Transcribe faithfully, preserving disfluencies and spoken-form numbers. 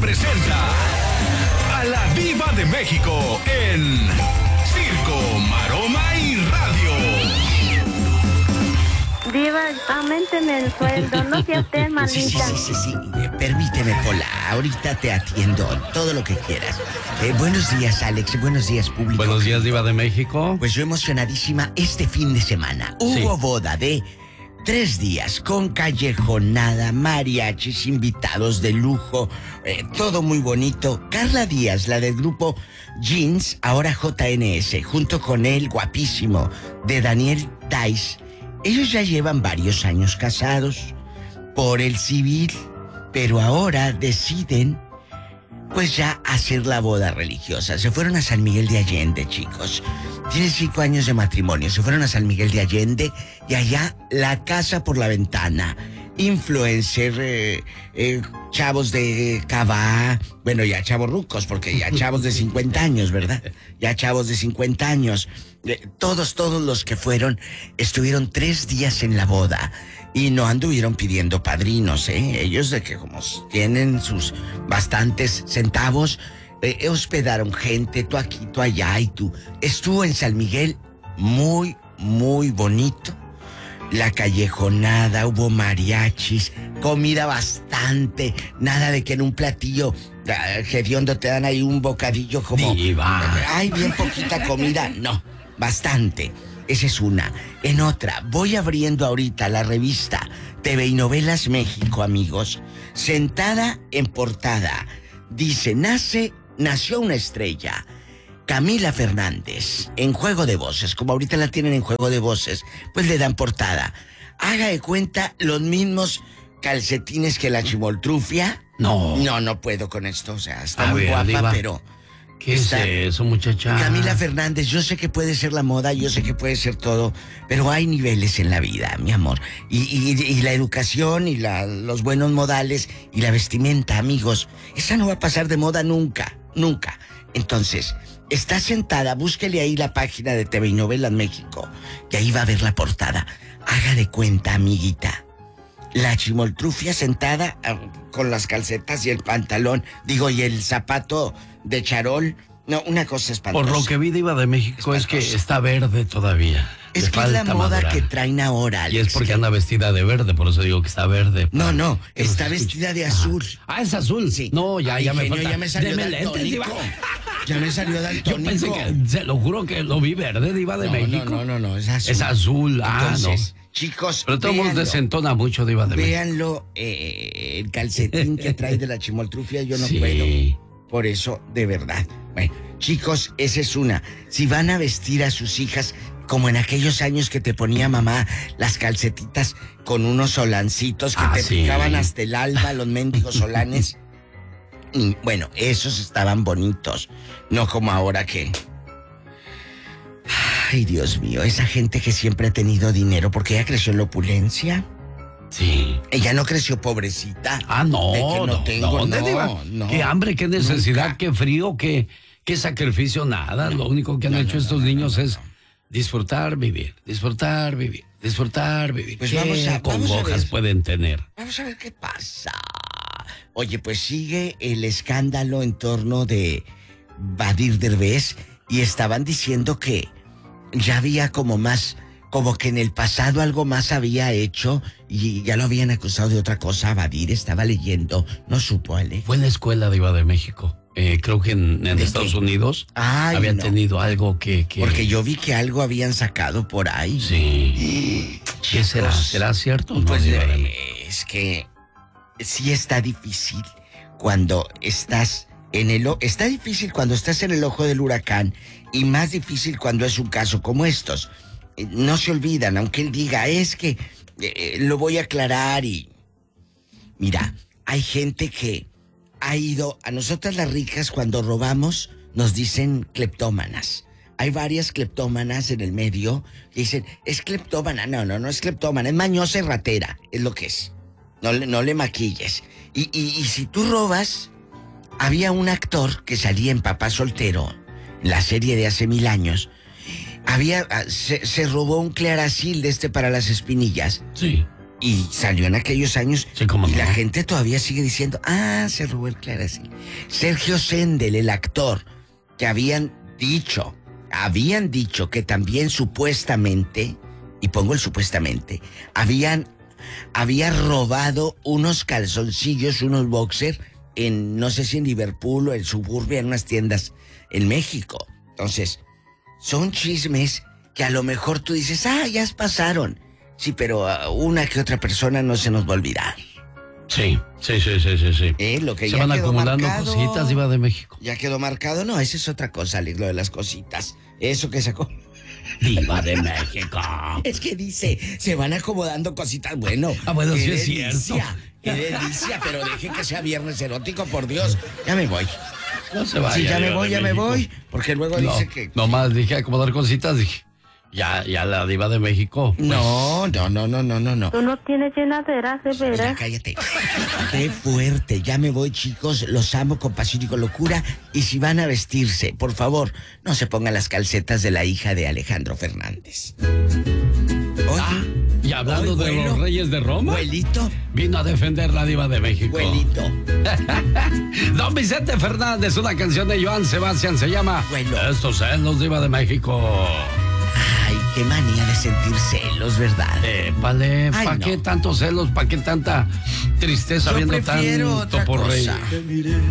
presenta a la Diva de México en Circo, Maroma y Radio. Diva, auménteme el sueldo, no sea usted maldita. Sí, sí, sí, sí, sí. Eh, permíteme, Pola, ahorita te atiendo, todo lo que quieras. Eh, buenos días, Alex, buenos días, público. Buenos días, Diva de México. Pues yo emocionadísima este fin de semana. Hubo Sí. boda de tres días con callejonada, mariachis, invitados de lujo, eh, todo muy bonito. Carla Díaz, la del grupo Jeans, ahora J N S, junto con él, guapísimo, de Daniel Dice. Ellos ya llevan varios años casados por el civil, pero ahora deciden pues ya hacer la boda religiosa. Se fueron a San Miguel de Allende, chicos. Tienen cinco años de matrimonio. Se fueron a San Miguel de Allende y allá la casa por la ventana. Influencer, eh, eh, chavos de Cabá, bueno, ya chavos rucos, porque ya chavos de cincuenta años, ¿verdad? Ya chavos de cincuenta años. Eh, todos, todos los que fueron, estuvieron tres días en la boda. Y no anduvieron pidiendo padrinos, ¿eh? Ellos de que como tienen sus bastantes centavos, eh, hospedaron gente, tú aquí, tú allá y tú. Estuvo en San Miguel muy, muy bonito. La callejonada, hubo mariachis, comida bastante, nada de que en un platillo uh, hediondo te dan ahí un bocadillo como... Diva. Ay, bien poquita comida, no, bastante. Esa es una. En otra, voy abriendo ahorita la revista T V y Novelas México, amigos. Sentada en portada, dice, nace, nació una estrella. Camila Fernández, en Juego de Voces, como ahorita la tienen en Juego de Voces, pues le dan portada. Haga de cuenta los mismos calcetines que la Chimoltrufia. No. No, no puedo con esto, o sea, está A muy ver, guapa, Diva. pero... ¿Qué está... es eso, muchacha? Camila Fernández, yo sé que puede ser la moda, yo sé que puede ser todo, pero hay niveles en la vida, mi amor. Y, y, y la educación y la, los buenos modales y la vestimenta, amigos, esa no va a pasar de moda nunca, nunca. Entonces, está sentada, búsquele ahí la página de T V y Novelas México, y ahí va a ver la portada. Haga de cuenta, amiguita, la Chimoltrufia sentada uh, con las calcetas y el pantalón, digo, y el zapato de charol. No, una cosa espantosa. Por lo que vi, Diva de México, es que está verde todavía. Es Le que es la falta moda madurar. que traen ahora, Alex. Y es porque anda vestida de verde, por eso digo que está verde. No, para no, que no está se vestida escuche. de azul. Ah, ah, es azul. Sí. No, ya, Ay, ya me genio, falta. ya me salió Deme lentes, daltónico. Diva. Ya me salió Yo daltónico. pensé que, se lo juro que lo vi verde, Diva de no, México. No, no, no, no, es azul. Es azul, ah, Entonces, no. chicos, Pero todo el mundo véanlo. desentona mucho, Diva de México. Véanlo, eh, el calcetín que trae de la Chimoltrufia, yo no Sí. puedo. Por eso, de verdad. Bueno, chicos, esa es una. Si van a vestir a sus hijas, como en aquellos años que te ponía mamá las calcetitas con unos solancitos que Ah, te sí. picaban hasta el alba, los mendigos solanes. Y, bueno, esos estaban bonitos. No como ahora que... Ay, Dios mío, esa gente que siempre ha tenido dinero, porque ella creció en la opulencia. Sí. Ella no creció pobrecita. Ah, no, De que no no, tengo, ¿dónde, no, Diva? no. Qué hambre, qué necesidad, Nunca. qué frío, qué, qué sacrificio, nada. Lo único que han No, hecho no, estos no, niños no, es disfrutar, vivir, disfrutar, vivir, disfrutar, vivir. Pues ¿Qué vamos a- vamos a congojas ver. pueden tener? Vamos a ver qué pasa. Oye, pues sigue el escándalo en torno de Badir Derbez y estaban diciendo que ya había como más, como que en el pasado algo más había hecho y ya lo habían acusado de otra cosa. Badir estaba leyendo, no supo, Ale. Fue en la escuela de Iba de México. Eh, creo que en, en ¿De Estados qué? Unidos Ay, habían no. tenido algo que, que... Porque yo vi que algo habían sacado por ahí. Sí. ¿Qué será? Chicos, ¿Será cierto o no, Pues Diva de eh, México? es que sí está difícil cuando estás en el o- está difícil cuando estás en el ojo del huracán y más difícil cuando es un caso como estos. Eh, No se olvidan, aunque él diga, es que eh, lo voy a aclarar y... Mira, hay gente que ha ido... A nosotras las ricas cuando robamos nos dicen cleptómanas. Hay varias cleptómanas en el medio que dicen, es cleptómana. No, no, no es cleptómana, es mañosa y ratera, es lo que es. No le, no le maquilles. Y, y, y si tú robas, había un actor que salía en Papá Soltero, la serie de hace mil años. Había, se, se robó un Claracil de este para las espinillas. Sí. Y salió en aquellos años. Sí, cómo y no. la gente todavía sigue diciendo, ah, se robó el Claracil. Sergio Sendel, el actor, que habían dicho, habían dicho que también supuestamente, y pongo el supuestamente, habían, había robado unos calzoncillos, unos boxer, en, no sé si en Liverpool o en Suburbia, en unas tiendas en México. Entonces, son chismes que a lo mejor tú dices, ah, ya pasaron. Sí, pero a una que otra persona no se nos va a olvidar. Sí, sí, sí, sí, sí, sí. Eh, lo que Se ya van quedó acumulando marcado, cositas, Diva de México. Ya quedó marcado, no, esa es otra cosa, Alex, lo de las cositas. Eso que sacó. Diva de México. Es que dice, se van acomodando cositas, bueno. Ah, bueno, qué sí es delicia, cierto. Qué delicia, pero deje que sea viernes erótico, por Dios. Ya me voy. No se vaya. Sí, ya me Diva voy, de ya me México. voy. Porque luego No, dice que... nomás dije acomodar cositas, dije, ya, ya la Diva de México. pues, No, no, no, no, no, no, no. Tú no tienes llenaderas, de Ya veras. cállate. Qué fuerte. Ya me voy, chicos. Los amo con pasión y con locura. Y si van a vestirse, por favor, no se pongan las calcetas de la hija de Alejandro Fernández. Oye, Ah, y hablando Ay, de bueno. los reyes de Roma, abuelito, vino a defender la Diva de México. abuelito. Don Vicente Fernández, una canción de Joan Sebastián, se llama Abuelo. Estos celos, Diva de México. Ay, qué manía de sentir celos, ¿verdad? Épale, Ay, ¿para no. qué tantos celos? ¿Para qué tanta tristeza Yo viendo prefiero tanto otra por rey? cosa.